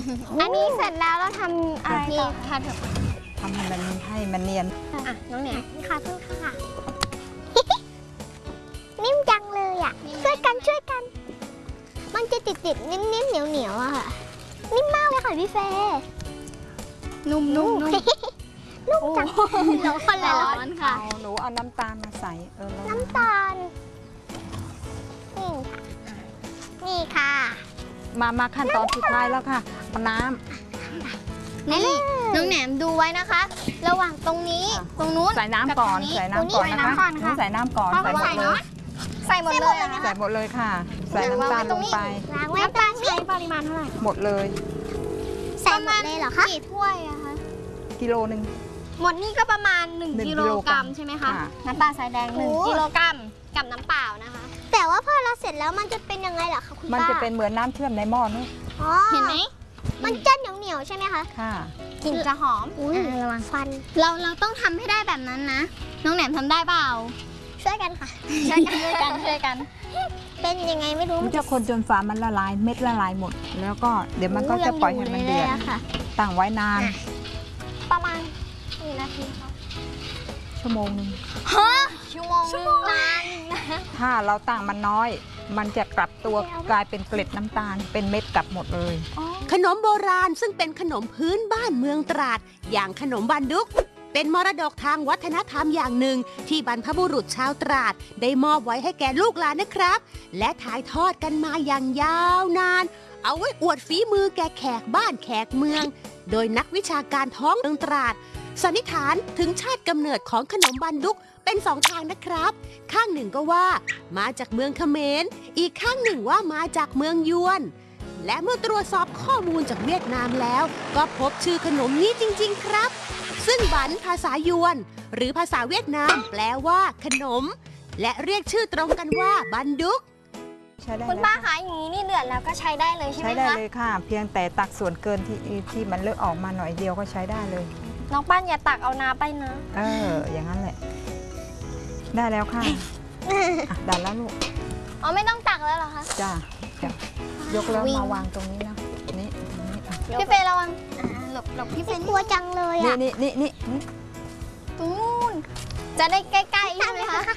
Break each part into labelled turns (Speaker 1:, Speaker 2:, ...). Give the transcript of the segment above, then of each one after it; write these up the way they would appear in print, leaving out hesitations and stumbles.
Speaker 1: อันนี้เสร็จแล้วเราทำอะไรต่อคะ
Speaker 2: ทำให้มันเนียน
Speaker 1: อ่ะน้องเนี่ยนี่ค่ะเพื่อนค่ะ นิ่มจังเลยอ่ะช่วยกันมันจะติดนิ่มเหนียวอะค่ะนิ่มมากเลยค่ะพี่เฟย์นุ่มนุ่มจังเราคนละร้อนค่ะ
Speaker 2: หนูเอาน้ำตาลมาใส่
Speaker 1: น้ำตาลนี่ค่ะ
Speaker 2: มาขั้นตอนสุดท้ายแล้วค่ะเอาน้ำ
Speaker 1: นี่น้องแหนมดูไว้นะคะระหว่างตรงนี้ตรงนู้น
Speaker 2: ใส่น้ำก่อนนะคะใส่น้ำก่อนใส่หมดเลยใส่หมดเลยค่ะใส่น้ำตาลลงไป
Speaker 1: น้ำตาลใช้ปริมาณเท่าไหร่
Speaker 2: หมดเลย
Speaker 1: ใส่หมดเลยเหรอคะกี่ถ้วยอะคะ
Speaker 2: กิโลนึง
Speaker 1: หมดนี่ก็ประมาณ1 กิโลกรัมใช่ไหมคะน้ำตาลทรายแดง1 กิโลกรัมกับน้ำเปล่านะคะแต่ว่าพอเราเสร็จแล้วมันจะเป็นยังไงล่ะคะคุณป้า
Speaker 2: มันจะเป็นเหมือนน้ำเชื่อมในหม้อนี่
Speaker 1: เห็นไหมมันจะเหนียวใช่ไหมคะ
Speaker 2: ค่ะ
Speaker 1: กลิ่นจะหอมระวังฟันเราต้องทำให้ได้แบบนั้นนะน้องแหนมทำได้เปล่าช่วยกันค่ะช่วยกันเป็นยังไงไม่รู้
Speaker 2: มันจะคนจนฝามันละลายเม็ดละลายหมดแล้วก็เดี๋ยวมันก็จะปล่อยให้มันเดือดตั้งไว้นาน
Speaker 1: ประมาณกี่นาทีคะ
Speaker 2: ชั่วโมงนึง
Speaker 1: ชั่วโมงนานนะ
Speaker 2: ถ้าเราตั้งมันน้อยมันจะกลับตัวกลายเป็นเกล็ดน้ำตาลเป็นเม็ดกลับหมดเลย
Speaker 3: ขนมโบราณซึ่งเป็นขนมพื้นบ้านเมืองตราดอย่างขนมบันดุกเป็นมรดกทางวัฒนธรรมอย่างหนึ่งที่บรรพบุรุษชาวตราดได้มอบไว้ให้แก่ลูกหลานนะครับและถ่ายทอดกันมาอย่างยาวนานเอาไว้อวดฝีมือแก่แขกบ้านแขกเมืองโดยนักวิชาการท้องเมืองตราดสันนิษฐานถึงชาติกำเนิดของขนมบันดุกเป็น2 ทางนะครับข้างหนึ่งก็ว่ามาจากเมืองเขมรอีกข้างหนึ่งว่ามาจากเมืองยวนและเมื่อตรวจสอบข้อมูลจากเวียดนามแล้วก็พบชื่อขนมนี้จริงๆครับซึ่งบันภาษายวนหรือภาษาเวียดนามแปลว่าขนมและเรียกชื่อตรงกันว่าบันดุก
Speaker 1: คุณป้าคะอย่างนี้นี่เดือดแล้วก็ใช้ได้เลยใช่ไหมคะ
Speaker 2: ใช้ได้เลยค่ะเพียงแต่ตักส่วนเกินที่มันเลอะออกมาหน่อยเดียวก็ใช้ได้เลย
Speaker 1: น้องปั้นอย่าตักเอาน้ำไปนะ
Speaker 2: อย่างนั้นแหละได้แล้วค่ะได้แล้วลูก
Speaker 1: อ๋อไม่ต้องตักแล้วเหรอคะ
Speaker 2: จ้ายกแล้วมาวางตรงนี้นะนี่
Speaker 1: พี่เฟย์ระวังหลบพี่เฟย์กลัวจังเลยอ่ะ
Speaker 2: นี่
Speaker 1: ตรงนู้นจะได้ใกล้ๆใช่ไหมคะ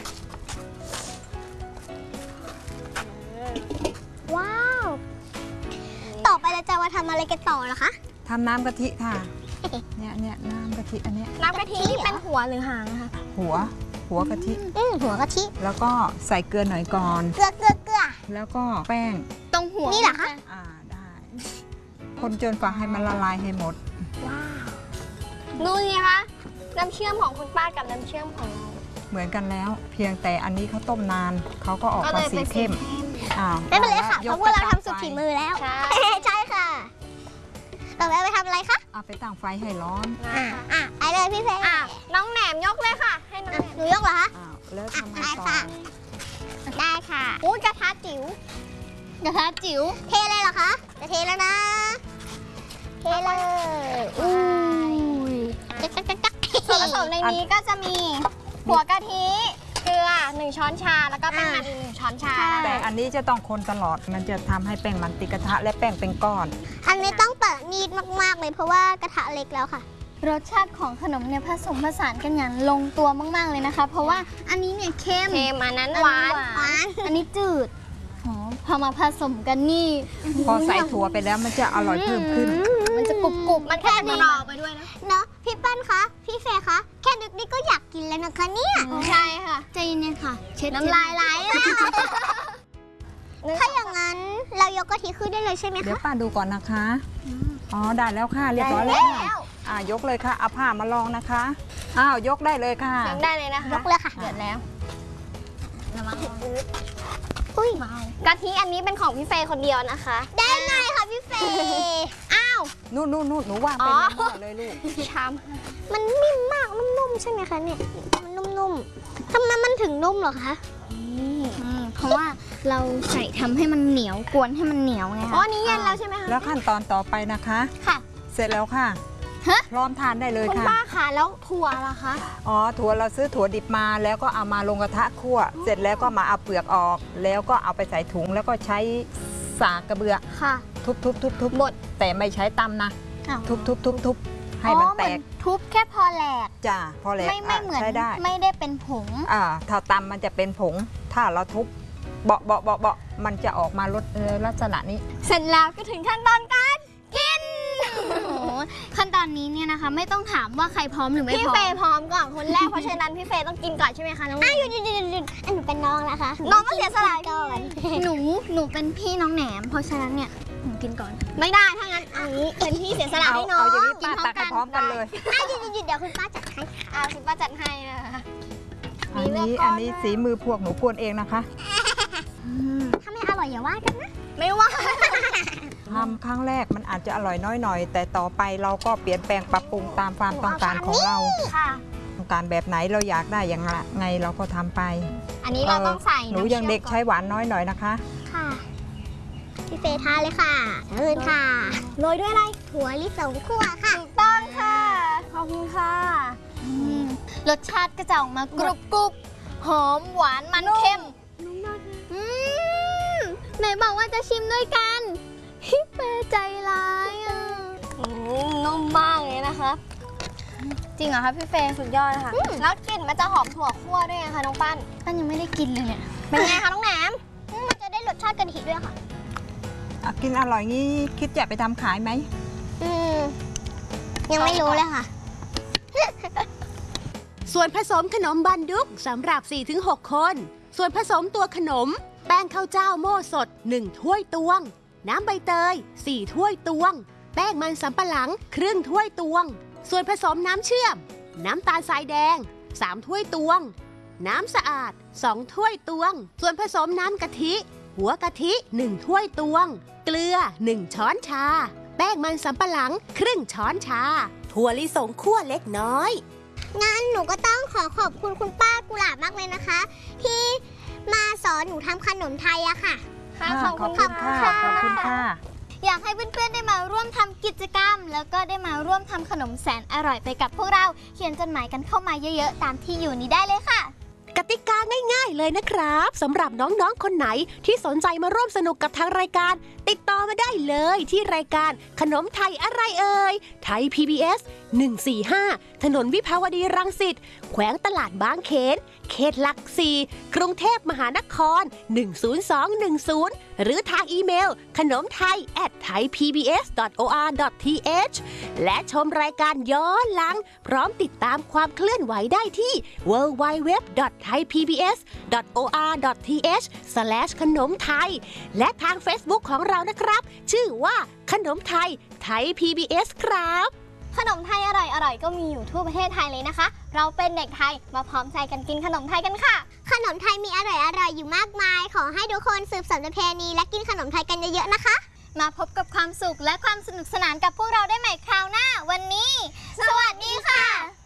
Speaker 1: ว้าวต่อไปเราจะมาทำอะไรกันต่อเหรอคะ
Speaker 2: ทำน้ำกะทิค่ะเนี่ยน้ำกะทิอันนี้
Speaker 1: น้ำกะทินี่เป็นหัวหรือหางคะ
Speaker 2: หัวกะทิ
Speaker 1: หัวกะทิ
Speaker 2: แล้วก็ใส่เกลือหน่อยก่อน
Speaker 1: เกลือ
Speaker 2: แล้วก็แป้ง
Speaker 1: ตรงหัวนี่เหรอคะ
Speaker 2: ได้คนจนฝาให้มันละลายให้หมด
Speaker 1: ว้าวดูสิคะน้ำเชื่อมของคุณป้ากับน้ำเชื่อมของเรา
Speaker 2: เหมือนกันแล้วเพียงแต่อันนี้เขาต้มนานเขาก็ออกมาสีเข้ม
Speaker 1: ไม่เป็นไรค่ะเพราะว่าเราทำสุดฝีมือแล้วใช่ค่ะต่อไปทำอะไรคะ
Speaker 2: เอาไปตั้งไฟให้ร้อน
Speaker 1: ไปเลยพี่เฟย์น้องแหนมยกเลยค่ะให้น้องหนูยกเหรอคะ
Speaker 2: แล้วทำไงต่อ
Speaker 1: ได้ค่ะกระทะจิ๋วเทเลยเหรอคะจะเทแล้วนะเทเลยส่วนผสมในนี้ก็จะมีหัวกะทิเกลือ1 ช้อนชาแล้วก็แป้งมันอีก1 ช้อนชา
Speaker 2: แต่อันนี้จะต้องคนตลอดมันจะทำให้แป้งมันติดกระทะและแป้งเป็นก้อน
Speaker 1: อันนี้ต้องเปิดนีดมากๆเลยเพราะว่ากระทะเล็กแล้วค่ะรสชาติของขนมเนี่ยผสมผสานกันอย่างลงตัวมากๆเลยนะคะเพราะว่าอันนี้เนี่ยเค็มอันนั้นหวานอันนี้จืดพอมาผสมกันนี่
Speaker 2: พอใส่ถั่วไปแล้วมันจะอร่อยเพิ่มขึ้น
Speaker 1: มันจะกรุบมันแค่กรอบไปด้วยนะเนาะพี่ปั้นคะพี่เฟย์คะแค่นึกนี่ก็อยากกินแล้วนะคะเนี่ยใช่ค่ะใจเย็นๆค่ะเช็ดน้ำลายไหลถ้าอย่างนั้นเรายกกะทิขึ้นได้เลยใช่ไหมคะ
Speaker 2: เดี๋ยวป้าดูก่อนนะคะได้แล้วค่ะเรียบร้อยแล้วยกเลยค่ะเอาผ้ามาลองนะคะยกได้เลยค่ะ
Speaker 1: ยกได้เลยนะคะยกเลยค่ะเดือดแล้วกะทิอันนี้เป็นของพี่เฟย์คนเดียวนะคะได้ไงคะพี่เฟย์
Speaker 2: นู่นหนูวางเป็นหม้อเลยลูก
Speaker 1: ชามมันนิ่มมากนุ่มๆใช่ไหมคะเนี่ยมันนุ่มๆทำไมมันถึงนุ่มหรอคะเพราะว่าเราใส่ทำให้มันเหนียวกวนให้มันเหนียวไงคะอ๋อนี้เย็นแล้วใช่ไหมคะ
Speaker 2: แล้วขั้นตอนต่อไปนะคะ
Speaker 1: ค่ะ
Speaker 2: เสร็จแล้วค่ะพร้อมทานได้เลยค่ะ
Speaker 1: คุณป้าค่ะแล้วถั่วล่ะคะ
Speaker 2: ถั่วเราซื้อถั่วดิบมาแล้วก็เอามาลงกระทะคั่วเสร็จแล้วก็มาเอาเปลือกออกแล้วก็เอาไปใส่ถุงแล้วก็ใช้สากกระเบือ
Speaker 1: ค่ะ
Speaker 2: ทุบๆๆๆบดแต่ไม่ใช้ตำนะ ทุบให้มันแตก
Speaker 1: ทุบแค่พอแหลก
Speaker 2: จ้าพอแหลก
Speaker 1: ไม่เหมือน
Speaker 2: ใช้ได้
Speaker 1: ไม่ได้เป็นผง
Speaker 2: ถ้าตำมันจะเป็นผง ถ้าเราทุบเบามันจะออกมารสลักษณะนี้
Speaker 1: เสร็จแล้วก็ถึงขั้นตอนการกินขั้นตอนนี้เนี่ยนะคะ ไม่ต้องถามว่าใครพร้อมหรือไม่พร้อม
Speaker 4: พี่เฟย์พร้อมก่อนคนแรก เพราะฉะนั้นพี่เฟย์ต้องกินก่อนใช่ไหมคะน้องหยุดหนูเป็นน้องนะคะน้องต้องเสียสละก่อน
Speaker 1: หนูเป็นพี่น้องแหนม เพราะฉะนั้นเนี่ยหนูกินก่อน
Speaker 4: ไม่ได้ถ้างั้นเอางี้เป็นพี่เสียสละให้น้อง
Speaker 2: เอาอย่างนี้
Speaker 1: กิน
Speaker 2: ป้า
Speaker 1: พร้อมกัน
Speaker 2: ตักให้พร้อมกันเลย
Speaker 4: หยุดเดี๋ยวคุณป้าจัดให้คุณป้าจัดให้นะคะ
Speaker 2: อันนี้สีมือพวกหนูกวนเองนะคะ
Speaker 4: ถ้าไม่อร่อยอย่าว่ากันนะไม่ว่า
Speaker 2: ทำครั้งแรกมันอาจจะอร่อยน้อยหน่อย แต่ต่อไปเราก็เปลี่ยนแปลงปรับปรุงตามความต้องการของเรา
Speaker 4: ค่ะ
Speaker 2: ต้องการแบบไหนเราอยากได้อย่างไงเราก็ทำไป
Speaker 4: อันนี้เราต้องใส่
Speaker 2: หนูยังเด็กใช้หวานน้อยหน่อยนะคะ
Speaker 4: ค่ะพี่เฟย์ทานเลยค่ะเชิญค่ะโรยด้วยอะไรถั่วลิสงคั่วค่ะถูกต้องค่ะขอบคุณค่ะ
Speaker 1: รสชาติก็จะออกมากรุบกรุบหอมหวานมันเค็มไหนบอกว่าจะชิมด้วยกันพี่เฟย์ใจร้ายอ่ะ
Speaker 4: นุ่มมากเลยนะคะ
Speaker 1: จริงเหรอคะพี่เฟย์
Speaker 4: สุดยอดค่ะแล้วกลิ่นมันจะหอมถั่วคั่วด้วยไงคะน้องปั้น
Speaker 1: ท่านยังไม่ได้กินเลยเนี่ย
Speaker 4: เป็นไงคะน้องแหนมมันจะได้รสชาติกะทิด้วยค่ะ
Speaker 2: กินอร่อยงี้คิดจะไปทำขายไหม
Speaker 4: ยังไม่รู้เลยค่ะ
Speaker 3: ส่วนผสมขนมบันดุกสำหรับ 4-6 คน ส่วนผสมตัวขนม แป้งข้าวเจ้าโม่สด 1 ถ้วยตวง น้ำใบเตย 4 ถ้วยตวง แป้งมันสำปะหลังครึ่งถ้วยตวง ส่วนผสมน้ำเชื่อม น้ำตาลทรายแดง 3 ถ้วยตวง น้ำสะอาด 2 ถ้วยตวง ส่วนผสมน้ำกะทิ หัวกะทิ 1 ถ้วยตวง เกลือ 1 ช้อนชา แป้งมันสำปะหลังครึ่งช้อนชา ถั่วลิสงคั่วเล็กน้อย
Speaker 4: งั้นหนูก็ต้องขอบคุณคุณป้ากุหลาบมากเลยนะคะ ที่มาสอนหนูทำขนมไทยอะค่ะ
Speaker 2: ขอบคุณค่ะขอบคุณค่ะ
Speaker 1: อยากให้เพื่อนๆได้มาร่วมทำกิจกรรม แล้วก็ได้มาร่วมทำขนมแสนอร่อยไปกับพวกเรา เขียนจดหมายกันเข้ามาเยอะๆตามที่อยู่นี้ได้เลยค่ะ
Speaker 3: กติกาง่ายๆเลยนะครับสำหรับน้องๆคนไหนที่สนใจมาร่วมสนุกกับทางรายการ ติดต่อมาได้เลยที่รายการขนมไทยอะไรเอ่ยไทย PBS 145 ถนนวิภาวดีรังสิตแขวงตลาดบางเขนเขตหลัก4กรุงเทพมหานคร 10210 หรือทางอีเมลขนมไทย @thaipbs.or.th และชมรายการย้อนหลังพร้อมติดตามความเคลื่อนไหวได้ที่ www.thaipbs.or.th ขนมไทยและทาง Facebook ของเรานะครับ ชื่อว่าขนมไทยไทย PBS ครับ
Speaker 4: ขนมไทยอร่อยๆก็มีอยู่ทั่วประเทศไทยเลยนะคะ เราเป็นเด็กไทยมาพร้อมใจกันกินขนมไทยกันค่ะ ขนมไทยมีอร่อยๆอยู่มากมาย ขอให้ทุกคนสืบสานประเพณีและกินขนมไทยกันเยอะๆนะคะ
Speaker 1: มาพบกับความสุขและความสนุกสนานกับพวกเราได้ใหม่คราวหน้า วันนี้ สวัสดีค่ะ